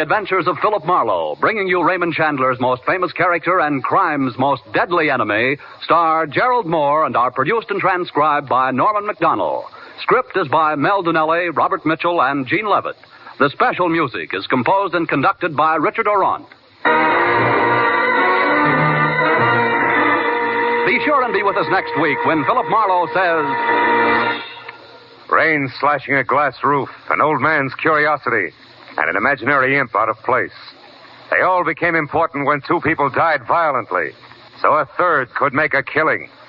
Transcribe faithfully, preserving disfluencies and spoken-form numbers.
Adventures of Philip Marlowe, bringing you Raymond Chandler's most famous character and crime's most deadly enemy, star Gerald Moore, and are produced and transcribed by Norman Macdonnell. Script is by Mel Donnelly, Robert Mitchell, and Gene Levitt. The special music is composed and conducted by Richard Orant. Be sure and be with us next week when Philip Marlowe says... Rain slashing a glass roof, an old man's curiosity, and an imaginary imp out of place. They all became important when two people died violently, so a third could make a killing.